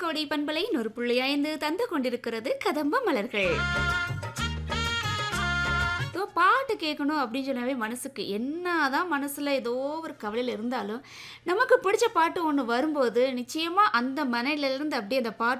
கோடி பண்பலை 100.5 தந்து கொண்டிருக்கிறது கதம்ப மலர்கள். பாட்டு கேட்கணும் அப்படின்னு சொன்னாவே மனசுக்கு என்னதான் மனசுல ஏதோ ஒரு கவலையில் இருந்தாலும் நமக்கு பிடிச்ச பாட்டு ஒன்று வரும்போது நிச்சயமா அந்த மனநிலையிலிருந்து அப்படியே அந்த பாட்டு